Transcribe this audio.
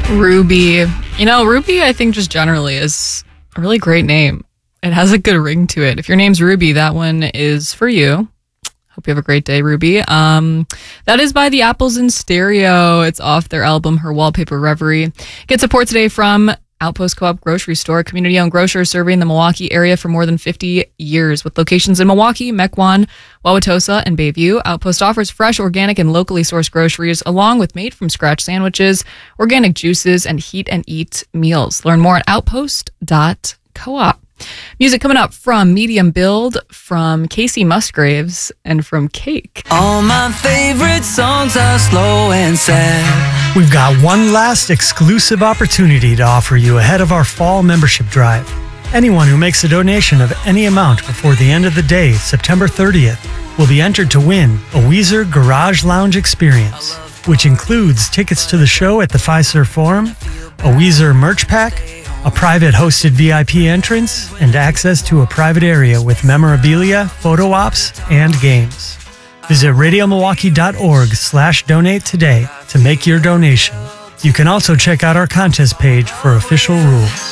Ruby. Ruby, I think just generally is a really great name. It has a good ring to it. If your name's Ruby, that one is for you. Hope you have a great day, Ruby. That is by the Apples in Stereo. It's off their album, Her Wallpaper Reverie. Get support today from Outpost Co-op Grocery Store, community-owned grocer serving the Milwaukee area for more than 50 years. With locations in Milwaukee, Mequon, Wauwatosa, and Bayview, Outpost offers fresh, organic, and locally sourced groceries, along with made-from-scratch sandwiches, organic juices, and heat-and-eat meals. Learn more at outpost.coop. Music coming up from Medium Build, from Casey Musgraves, and from Cake. All my favorite songs are slow and sad. We've got one last exclusive opportunity to offer you ahead of our fall membership drive. Anyone who makes a donation of any amount before the end of the day, September 30th, will be entered to win a Weezer Garage Lounge experience, which includes tickets to the show at the Fiserv Forum, a Weezer merch pack, a private hosted VIP entrance, and access to a private area with memorabilia, photo ops, and games. Visit radiomilwaukee.org/donate today to make your donation. You can also check out our contest page for official rules.